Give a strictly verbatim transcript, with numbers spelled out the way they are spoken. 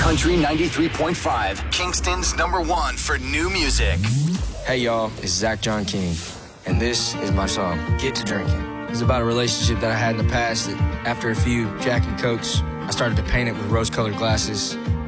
Country ninety-three point five, Kingston's number one for new music. Hey y'all, it's Zach John King, and this is my song, Get to Drinking. It's about a relationship that I had in the past that after a few Jack and Cokes, I started to paint it with rose-colored glasses.